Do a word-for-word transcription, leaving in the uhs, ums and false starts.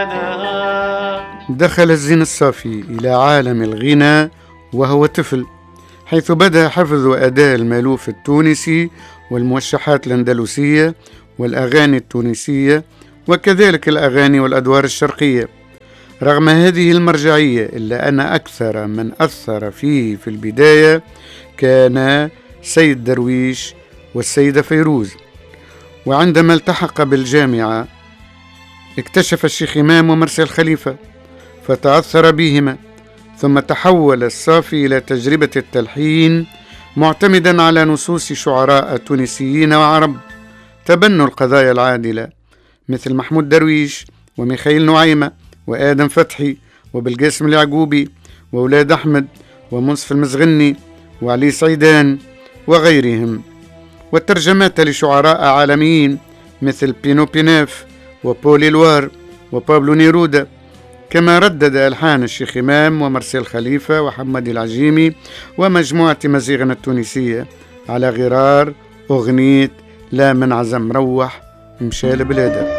بلادها. دخل الزين الصافي إلى عالم الغنى وهو طفل، حيث بدأ حفظ وأداء المألوف التونسي والموشحات الأندلسية والأغاني التونسية وكذلك الأغاني والأدوار الشرقية. رغم هذه المرجعية إلا أن أكثر من أثر فيه في البداية كان سيد درويش والسيدة فيروز. وعندما التحق بالجامعة اكتشف الشيخ إمام ومرسي خليفة فتأثر بهما، ثم تحول الصافي إلى تجربة التلحين معتمدا على نصوص شعراء تونسيين وعرب تبنوا القضايا العادلة مثل محمود درويش وميخائيل نعيمة وآدم فتحي وبالقاسم اليعقوبي وأولاد أحمد ومنصف المزغني وعلي سعيدان وغيرهم، والترجمات لشعراء عالميين مثل بينو بيناف وبولي لوار وبابلو نيرودا. كما ردد ألحان الشيخ إمام ومرسي خليفة وحمد العجيمي ومجموعة مزيغنا التونسية على غرار أغنية لا من عزم روح مشال بلاده.